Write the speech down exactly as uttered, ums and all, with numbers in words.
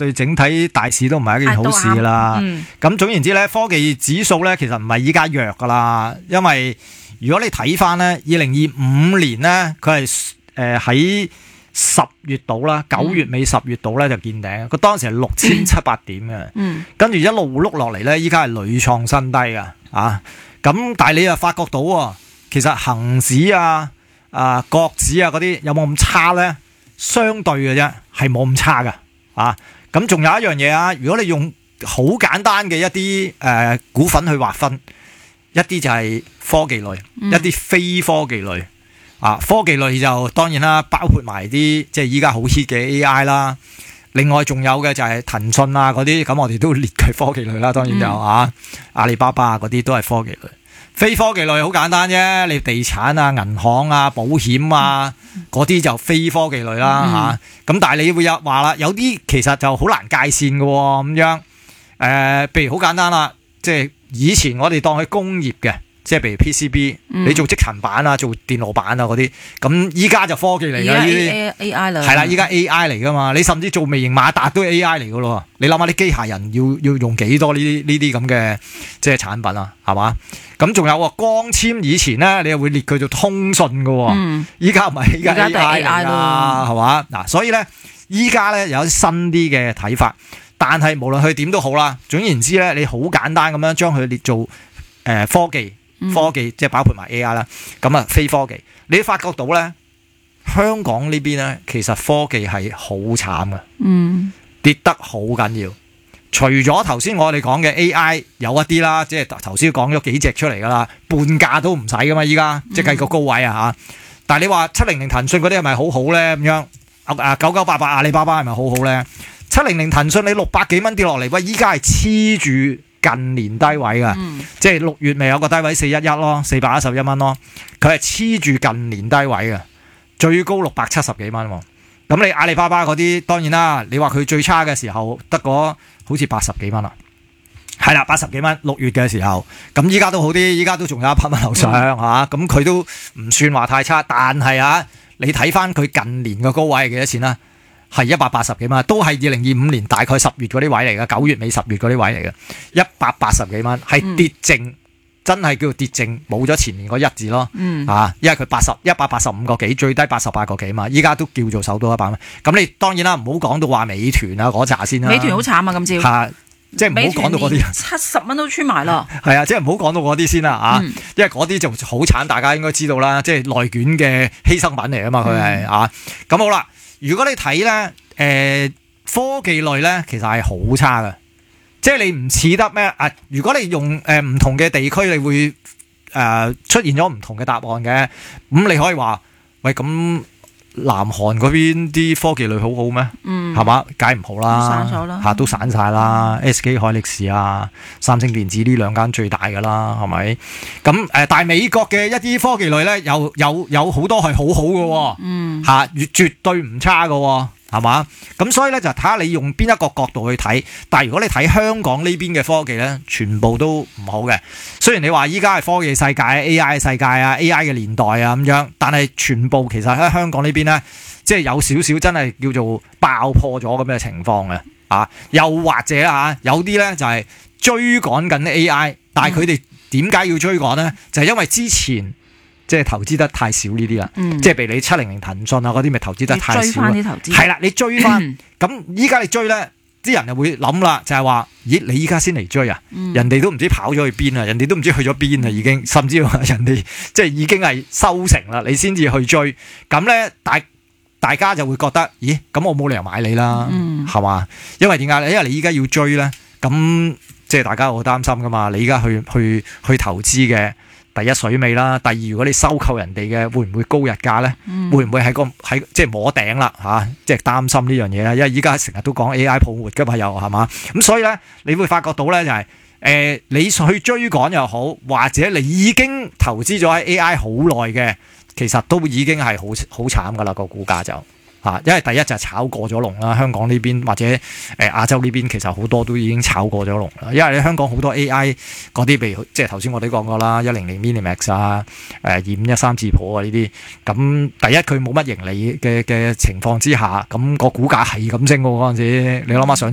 對整體大市都唔係一件好事啦。咁、嗯、總言之咧，科技指數咧其實唔係依家弱噶啦，因為如果你睇翻咧，二零二五年咧，佢係誒喺十月度啦，九月尾十月度咧就見頂，佢當時係六千七百點嘅，嗯、跟住一路碌落嚟咧，依家係屢創新低㗎，啊，咁但係你又發覺到喎，其實恒指啊、啊國指啊嗰啲有冇咁差咧？相對嘅啫，係冇咁差㗎，啊，咁仲有一樣嘢啊，如果你用好簡單嘅一啲誒、呃、股份去劃分，一啲就係科技類，嗯、一啲非科技類。啊，科技類就當然啦，包括埋啲即係依家好 hit 嘅 A I 啦。另外仲有嘅就係騰訊啊嗰啲，咁我哋都列佢科技類啦。當然有、嗯、啊，阿里巴巴啊嗰啲都係科技類。非科技類好簡單啫，你地產啊、銀行啊、保險啊嗰啲、嗯、就非科技類啦嚇。咁、嗯啊、但係你會有話啦，有啲其實就好難界線嘅喎咁樣。誒、呃，譬如好簡單啦，即係以前我哋當佢工業嘅。即係譬如 P C B，、嗯、你做積層板啊，做電路板啊嗰啲，咁依家就科技嚟㗎呢啲 A I 啦，係啦，依家 A I 嚟㗎嘛，你甚至做微型馬達都係 A I 嚟㗎咯。你諗下啲機械人要要用幾多呢啲呢啲咁嘅即係產品啊，係嘛？咁仲有喎，光纖以前咧，你又會列佢做通訊㗎喎，依家唔係依家 A I 啦，係嘛？嗱，所以咧，依家咧有啲新啲嘅睇法，但係無論佢點都好啦，總言之咧，你好簡單咁樣將佢列做誒、呃、科技。科技即係包括埋 A I 啦，咁啊非科技，你發覺到咧，香港呢邊咧其實科技係好慘嘅，嗯，跌得好緊要。除咗頭先我哋講嘅 A I 有一啲啦，即係頭先講咗幾隻出嚟噶啦，半價都唔使噶嘛，依家即係計個高位啊嚇。但係你話七零零騰訊嗰啲係咪好好咧？咁樣啊九九八八阿里巴巴係咪好好咧？七零零騰訊你六百幾蚊跌落嚟，喂，依家係黐住近年低位嘅，嗯、即係六月咪有個低位四一一咯，四百一十一蚊咯，佢係黐住近年低位嘅，最高六百七十幾蚊。咁你阿里巴巴嗰啲，當然啦，你話佢最差嘅時候得嗰好似八十幾蚊啦，係啦，八十幾蚊六月嘅時候，咁依家都好啲，依家都仲有一百蚊樓上嚇，咁佢、嗯啊、都唔算話太差，但係啊，你睇翻佢近年嘅高位係幾多錢啦？係一百八十幾蚊，都係二零二五年大概十月嗰啲位嚟嘅，九月尾十月嗰啲位嚟嘅，一百八十幾蚊，係跌淨，嗯、真係叫做跌淨，冇咗前面嗰一字咯，嗯、啊，因為佢八十一百八十五個幾，最低八十八個幾嘛，依家都叫做守到一百蚊。咁你當然啦，唔好講到話美團啊嗰扎先啦， 美團好慘啊今朝， 啊、即係唔好講到嗰啲， 七十蚊都穿埋咯， 係啊，即係唔好講到嗰啲先啦，啊，嗯、因為嗰啲就好慘，大家應該知道啦，即係內卷嘅犧牲品嚟啊嘛，佢係、嗯、啊，咁好啦，如果你睇咧。誒、呃，科技類咧，其實係好差嘅，即係你唔似得咩啊？如果你用誒唔、呃、同嘅地區，你會誒、呃、出現咗唔同嘅答案嘅。咁、嗯、你可以話喂，咁南韓嗰邊啲科技類好好咩？嗯，係嘛，梗係唔好啦，散咗啦，吓都散晒啦。嗯、S K 海力士啊，三星電子呢兩間最大噶啦，係咪？咁誒、呃，但係美國嘅一啲科技類咧，有有有好多係好好嘅，嗯，吓絕絕對唔差嘅。係嘛？咁所以咧就睇下你用邊一個角度去睇。但係如果你睇香港呢邊嘅科技咧，全部都唔好嘅。雖然你話依家係科技世界、A I 世界啊、A I 嘅年代啊咁樣，但係全部其實喺香港呢邊咧，即係有少少真係叫做爆破咗咁嘅情況嘅。啊，又或者啊，有啲咧就係追趕緊 A I， 但係佢哋點解要追趕咧？就係因為之前。即係投資得太少呢啲啦，嗯、即係譬如你七零零騰訊啊嗰啲，咪投資得太少。追翻啲投資。係啦，你追翻，咁依家你追咧，啲人就會諗啦，就係話，咦，你依家先嚟追啊？嗯、人哋都唔知跑咗去邊啊，人哋都唔知去咗邊啊，已經，甚至話人哋即係已經係收成啦，你先至去追，咁咧大大家就會覺得，咦，咁我冇理由買你啦，係嘛、嗯？因為點解咧？因為你依家要追咧，咁即係大家好擔心噶嘛，你依家去去去投資嘅。第一水尾啦，第二如果你收購人哋嘅，會唔會高日價咧？嗯、會唔會喺個喺即係摸頂啦嚇？即係擔心呢樣嘢啦，因為依家成日都講 A I 泡沫㗎嘛，又係嘛？咁所以咧，你會發覺到咧就係、是、誒、呃，你去追趕又好，或者你已經投資咗喺 A I 好耐嘅，其實都已經係好好慘噶啦個股價就。啊，因為第一就係炒過咗龍啦，香港呢邊或者誒、呃、亞洲呢邊其實好多都已經炒過咗龍啦。因為你香港好多 A I 嗰啲，譬如即係頭先我哋講過啦，一零零 Minimax 啊，誒二五一三智浦啊呢啲，咁第一佢冇乜盈利嘅嘅情況之下，咁、個股價係咁升喎嗰陣時，你諗下上。